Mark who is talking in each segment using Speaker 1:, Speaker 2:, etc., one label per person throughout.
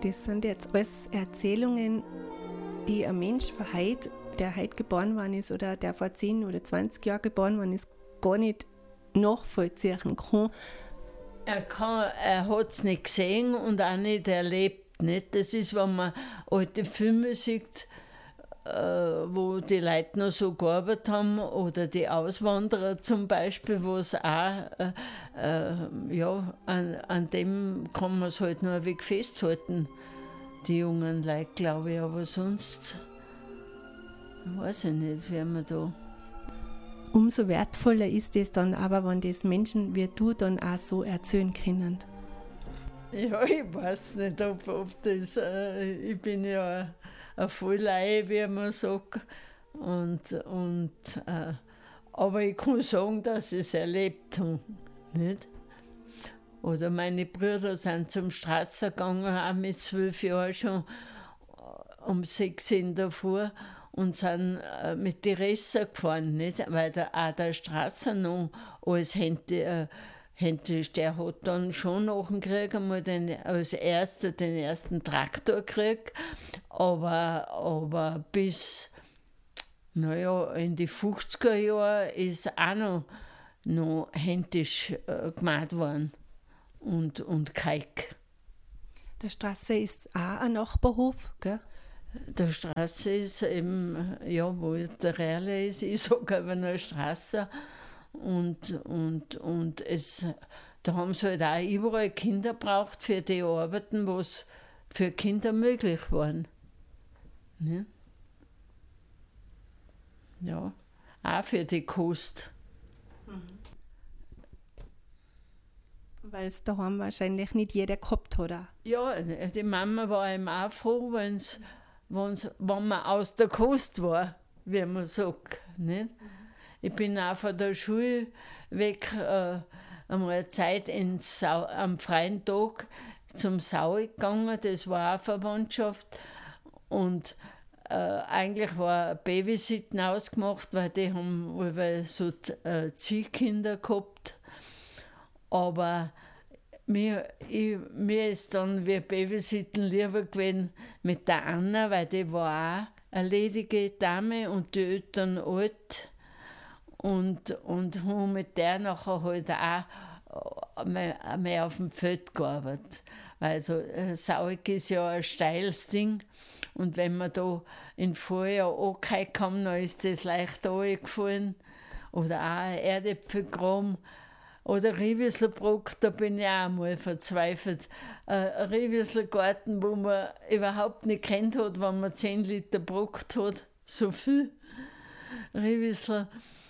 Speaker 1: das sind jetzt alles Erzählungen, die ein Mensch von heute, der heute geboren worden ist oder der vor 10 oder 20 Jahren geboren worden ist, gar nicht nachvollziehen kann.
Speaker 2: Er hat es nicht gesehen und auch nicht erlebt. Nicht? Das ist, wenn man alte Filme sieht, wo die Leute noch so gearbeitet haben, oder die Auswanderer zum Beispiel, wo es auch, an dem kann man es halt nur ein Weg festhalten, die jungen Leute, glaube ich, aber sonst weiß ich nicht, wie man da...
Speaker 1: Umso wertvoller ist es dann aber, wenn das Menschen wie du dann auch so erzählen können.
Speaker 2: Ja, ich weiß nicht, ob das... ich bin ja eine Vollleihe, wie man sagt. Aber ich kann sagen, dass ich es erlebt habe. Nicht? Oder meine Brüder sind zum Straße gegangen, auch mit 12 Jahren schon, um 6 in der Früh, und sind mit den Resser gefahren, nicht? Weil der Straße noch alles händisch, der hat dann schon nach dem Krieg einmal den ersten Traktor gekriegt, aber bis in die 50er Jahre ist auch noch händisch gemacht worden und Kalk.
Speaker 1: Der Straße ist auch ein Nachbarhof, gell?
Speaker 2: Der Straße ist eben, wo der Reale ist, ich sage aber nur Straße. Und da haben sie halt auch überall Kinder gebraucht für die Arbeiten, was für Kinder möglich waren. Ne? Ja, auch für die Kost.
Speaker 1: Weil es daheim wahrscheinlich nicht jeder gehabt hat. Auch.
Speaker 2: Ja, die Mama war eben auch froh, wenn man aus der Kost war, wie man sagt. Nicht? Ich bin auch von der Schule weg, einmal Zeit am freien Tag zum Sau gegangen, das war auch Verwandtschaft. Und eigentlich war Babysitten ausgemacht, weil die haben so Ziehkinder gehabt. Aber mir ist dann wie Babysitten lieber gewesen mit der Anna, weil die war auch eine ledige Dame und die Eltern alt. Und haben mit der nachher halt auch mehr auf dem Feld gearbeitet. Also Sauig ist ja ein steiles Ding. Und wenn man da in Vorjahr angekommen kam, dann ist das leicht runtergefallen. Oder auch Erdäpfelgraben. Oder Riewieselbruck, da bin ich auch mal verzweifelt. Ein Riewieselgarten, wo man überhaupt nicht kennt hat, wenn man 10 Liter gebrockt hat. So viel Riewieseln.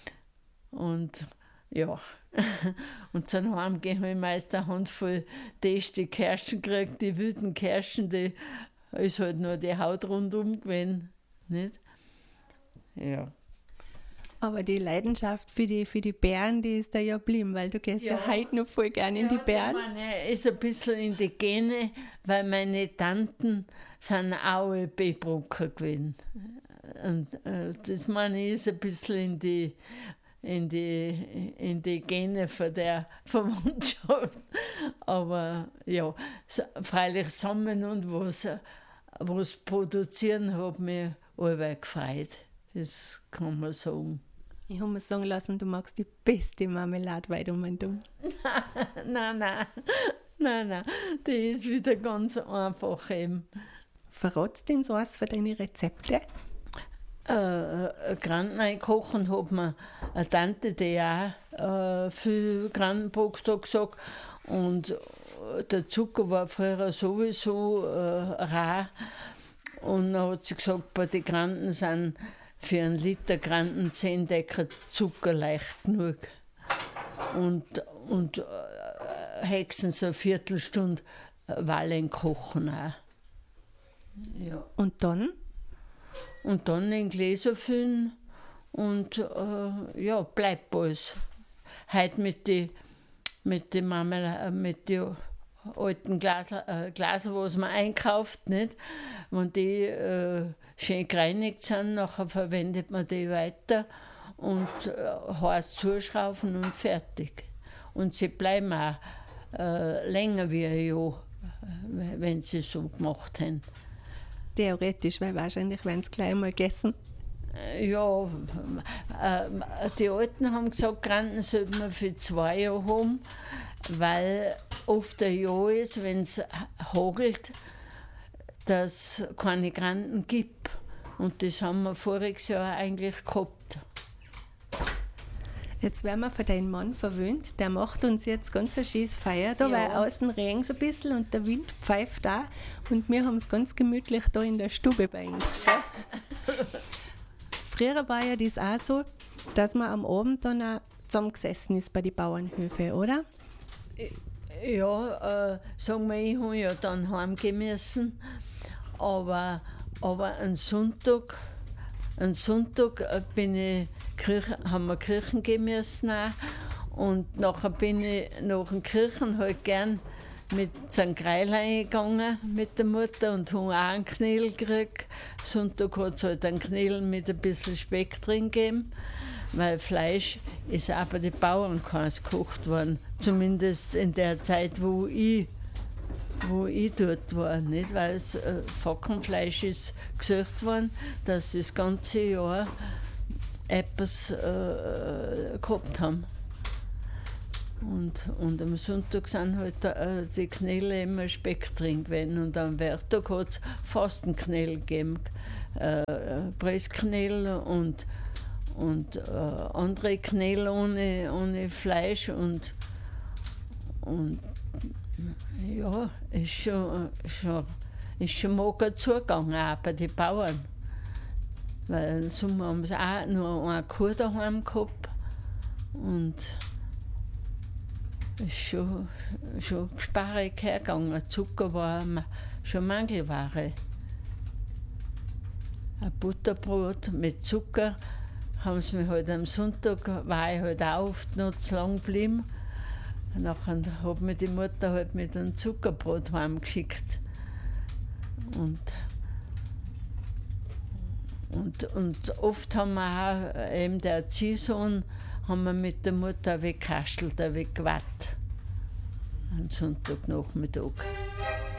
Speaker 2: Und ja, und zum Heimgehen habe ich meist eine Handvoll die Kirschen gekriegt, die wilden Kirschen, die ist halt nur die Haut rundum gewesen. Nicht? Ja.
Speaker 1: Aber die Leidenschaft für die Bären, die ist da ja geblieben, weil du gehst ja heute noch voll gerne in die Bären.
Speaker 2: Ich meine, ist ein bisschen in die Gene, weil meine Tanten sind auch B-Brocker gewesen. Und das meine ich, ist ein bisschen in die Gene von der Verwandtschaft. Aber ja, freilich sammeln und was produzieren hat mich allweil gefreut. Das kann man sagen.
Speaker 1: Ich habe mir sagen lassen, du magst die beste Marmelade, weil du mein Dumm.
Speaker 2: Nein, die ist wieder ganz einfach eben.
Speaker 1: Verratst du denn so was für deine Rezepte?
Speaker 2: Granten kochen hat mir eine Tante, die auch viel Grantenbrot gesagt. Und der Zucker war früher sowieso rar. Und dann hat sie gesagt, bei den Granten sind für 1 Liter Granten 10 Decker Zucker leicht genug. Und hexen so eine Viertelstunde Wallen kochen auch. Ja.
Speaker 1: Und dann?
Speaker 2: Und dann in Gläser füllen und bleibt alles. Heute mit den alten Glaser, was man einkauft, nicht? Wenn die schön gereinigt sind, nachher verwendet man die weiter und heiß zuschrauben und fertig. Und sie bleiben auch länger wie ein Jahr, wenn sie so gemacht haben.
Speaker 1: Theoretisch, weil wahrscheinlich werden sie gleich mal gegessen.
Speaker 2: Ja, die Alten haben gesagt, Granten sollte man für 2 Jahre haben, weil oft ein Jahr ist, wenn es hagelt, dass es keine Granten gibt. Und das haben wir voriges Jahr eigentlich gehabt.
Speaker 1: Jetzt werden wir von deinem Mann verwöhnt. Der macht uns jetzt ganz ein schönes Feuer da, weil außen regnet es ein bisschen und der Wind pfeift da. Und wir haben es ganz gemütlich da in der Stube bei ihm. Früher war ja das auch so, dass man am Abend dann auch zusammengesessen ist bei den Bauernhöfen, oder?
Speaker 2: Ja, sagen wir, ich habe ja dann heimgehen müssen. Aber am Sonntag haben wir Kirchen gehen müssen auch. Und nachher bin ich nach den Kirchen halt gern mit St. Greil gegangen mit der Mutter und habe auch einen Knädel gekriegt. Sonntag hat es halt einen Knädel mit ein bisschen Speck drin gegeben, weil Fleisch ist auch bei den Bauern keins gekocht worden. Zumindest in der Zeit, wo ich dort war, nicht? Weil es Fackenfleisch ist gesucht worden, dass sie das ganze Jahr etwas gehabt haben. Und am Sonntag sind halt die Knädel immer Speck drin gewesen. Und am Werktag hat es Fastenknädel gegeben, Pressknädel und andere Knädel ohne Fleisch. Und ja, ist schon mager zugegangen, auch bei den Bauern. Weil im Sommer haben sie auch nur eine Kuh daheim gehabt. Und es ist schon sparig hergegangen. Zucker war schon Mangelware. Ein Butterbrot mit Zucker haben sie mir halt am Sonntag, war ich halt auch oft noch zu lang geblieben. Nachher hat mir die Mutter halt mit einem Zuckerbrot heimgeschickt. Und oft haben wir auch, eben der Erziehsohn, haben wir mit der Mutter weggekastelt, weggewatt. Am Sonntagnachmittag.